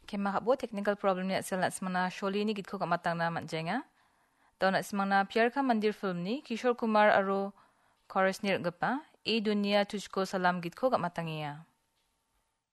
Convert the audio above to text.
Kemahabo technical problem ni asal nak semana sholi ni gitko kamatang na manjenga. Tahu nak semana Pyar Ka Mandir film ni Kishore Kumar aro chorus nir gapa. E dunia tujhko salam gitko kamatang iya.